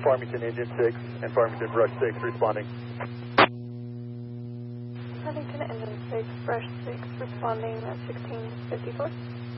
Farmington Engine 6 and Farmington Brush 6 responding. Farmington Engine 6, Brush 6 responding at 1654.